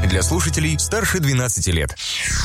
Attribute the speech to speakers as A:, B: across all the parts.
A: Для слушателей старше 12 лет.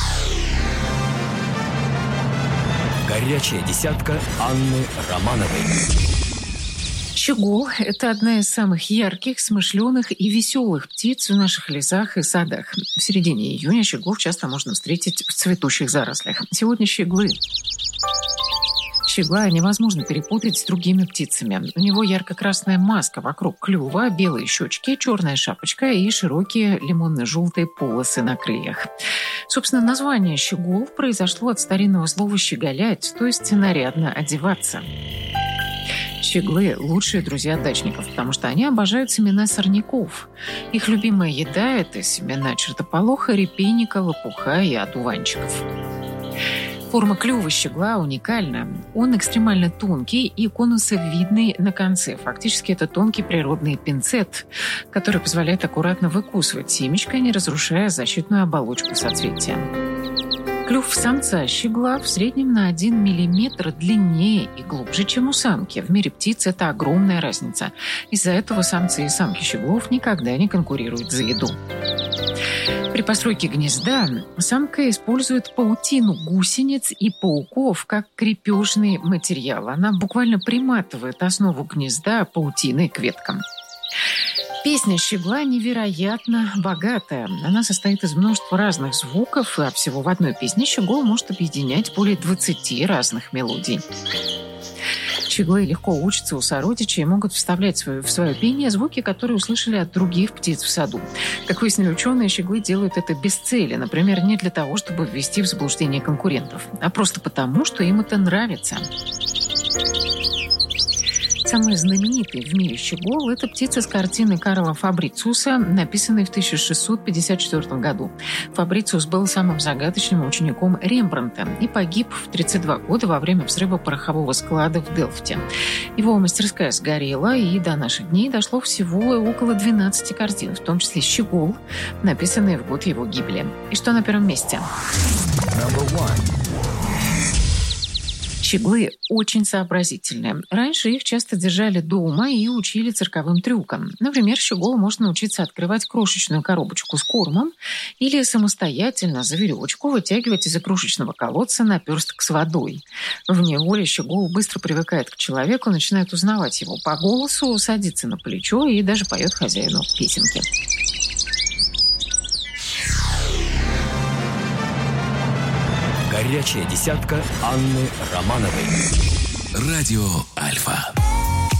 B: Горячая десятка Анны Романовой.
C: Щегол – это одна из самых ярких, смышленых и веселых птиц в наших лесах и садах. В середине июня щеглов часто можно встретить в цветущих зарослях. Сегодня щеглы. Щегла невозможно перепутать с другими птицами. У него ярко-красная маска вокруг клюва, белые щечки, черная шапочка и широкие лимонно-желтые полосы на крыльях. Собственно, название щегол произошло от старинного слова «щеголять», то есть нарядно одеваться. Щеглы – лучшие друзья дачников, потому что они обожают семена сорняков. Их любимая еда – это семена чертополоха, репейника, лопуха и одуванчиков. Форма клюва щегла уникальна. Он экстремально тонкий и конусовидный на конце. Фактически это тонкий природный пинцет, который позволяет аккуратно выкусывать семечко, не разрушая защитную оболочку соцветия. Клюв самца щегла в среднем на 1 миллиметр длиннее и глубже, чем у самки. В мире птиц это огромная разница. Из-за этого самцы и самки щеглов никогда не конкурируют за еду. При постройке гнезда самка использует паутину гусениц и пауков как крепежный материал. Она буквально приматывает основу гнезда паутиной к веткам. Песня щегла невероятно богатая. Она состоит из множества разных звуков, а всего в одной песне щегол может объединять более 20 разных мелодий. Щеглы легко учатся у сородичей и могут вставлять в свое пение звуки, которые услышали от других птиц в саду. Как выяснили ученые, щеглы делают это без цели. Например, не для того, чтобы ввести в заблуждение конкурентов, а просто потому, что им это нравится. Самый знаменитый в мире щегол – это птица с картины Карла Фабрициуса, написанной в 1654 году. Фабрициус был самым загадочным учеником Рембрандта и погиб в 32 года во время взрыва порохового склада в Делфте. Его мастерская сгорела, и до наших дней дошло всего около 12 картин, в том числе «Щегол», написанные в год его гибели. И что на первом месте? Щеглы очень сообразительные. Раньше их часто держали дома и учили цирковым трюкам. Например, щеголу можно научиться открывать крошечную коробочку с кормом или самостоятельно за веревочку вытягивать из игрушечного колодца наперсток с водой. В неволе щегол быстро привыкает к человеку, начинает узнавать его по голосу, садится на плечо и даже поет хозяину песенки.
B: Горячая десятка Анны Романовой.
A: Радио Альфа.